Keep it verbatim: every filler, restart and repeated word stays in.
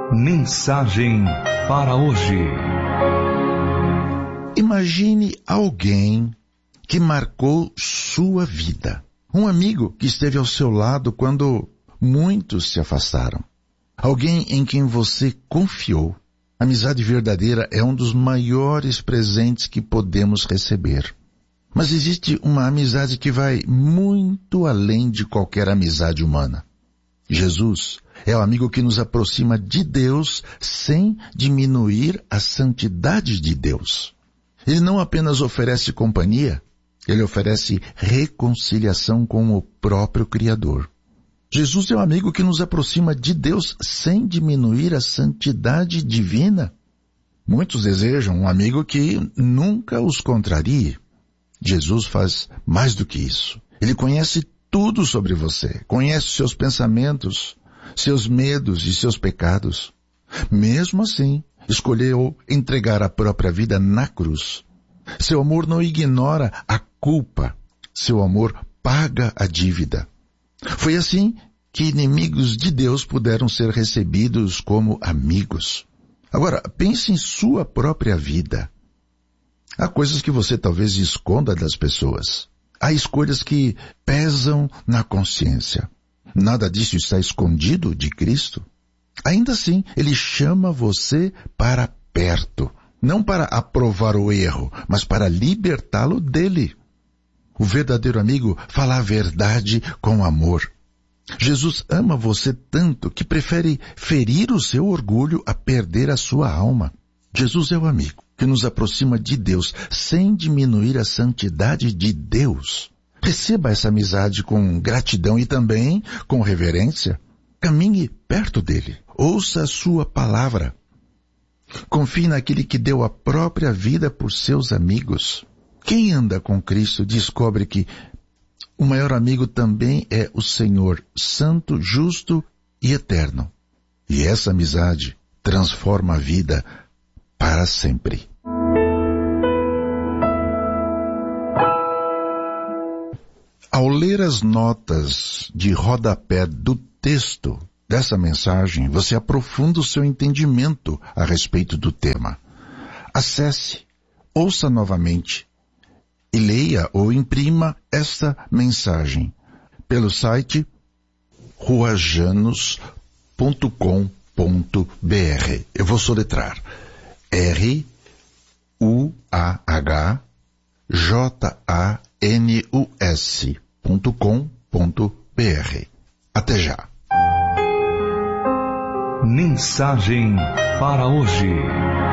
Mensagem para hoje. Imagine alguém que marcou sua vida. Um amigo que esteve ao seu lado quando muitos se afastaram. Alguém em quem você confiou. A amizade verdadeira é um dos maiores presentes que podemos receber. Mas existe uma amizade que vai muito além de qualquer amizade humana. Jesus é o amigo que nos aproxima de Deus sem diminuir a santidade de Deus. Ele não apenas oferece companhia, ele oferece reconciliação com o próprio Criador. Jesus é o amigo que nos aproxima de Deus sem diminuir a santidade divina. Muitos desejam um amigo que nunca os contrarie. Jesus faz mais do que isso. Ele conhece tudo sobre você, conhece seus pensamentos, seus medos e seus pecados. Mesmo assim, escolheu entregar a própria vida na cruz. Seu amor não ignora a culpa. Seu amor paga a dívida. Foi assim que inimigos de Deus puderam ser recebidos como amigos. Agora, pense em sua própria vida. Há coisas que você talvez esconda das pessoas. Há escolhas que pesam na consciência. Nada disso está escondido de Cristo. Ainda assim, Ele chama você para perto. Não para aprovar o erro, mas para libertá-lo dele. O verdadeiro amigo fala a verdade com amor. Jesus ama você tanto que prefere ferir o seu orgulho a perder a sua alma. Jesus é o amigo que nos aproxima de Deus sem diminuir a santidade de Deus. Receba essa amizade com gratidão e também com reverência. Caminhe perto dele. Ouça a sua palavra. Confie naquele que deu a própria vida por seus amigos. Quem anda com Cristo descobre que o maior amigo também é o Senhor, santo, justo e eterno. E essa amizade transforma a vida para sempre. Ao ler as notas de rodapé do texto dessa mensagem, você aprofunda o seu entendimento a respeito do tema. Acesse, ouça novamente e leia ou imprima esta mensagem pelo site ruajanos ponto com ponto b r. Eu vou soletrar R U A H J A N U S ponto com ponto b r. Até já. Mensagem para hoje.